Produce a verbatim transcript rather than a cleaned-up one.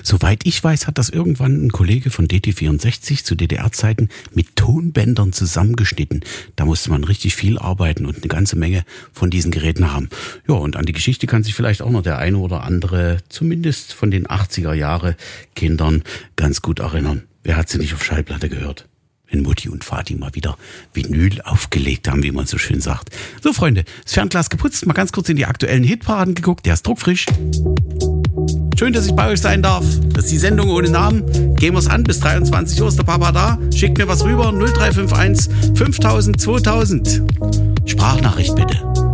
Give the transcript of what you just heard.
Soweit ich weiß, hat das irgendwann ein Kollege von D T vierundsechzig zu D D R-Zeiten mit Tonbändern zusammengeschnitten. Da musste man richtig viel arbeiten und eine ganze Menge von diesen Geräten haben. Ja, und an die Geschichte kann sich vielleicht auch noch der eine oder andere, zumindest von den achtziger Jahre Kindern, ganz gut erinnern. Wer hat sie nicht auf Schallplatte gehört? Wenn Mutti und Vati mal wieder Vinyl aufgelegt haben, wie man so schön sagt. So, Freunde, das Fernglas geputzt, mal ganz kurz in die aktuellen Hitparaden geguckt. Der ist druckfrisch. Schön, dass ich bei euch sein darf. Das ist die Sendung ohne Namen. Gehen wir's an, bis dreiundzwanzig Uhr ist der Papa da. Schickt mir was rüber, null drei fünf eins fünftausend zweitausend. Sprachnachricht bitte.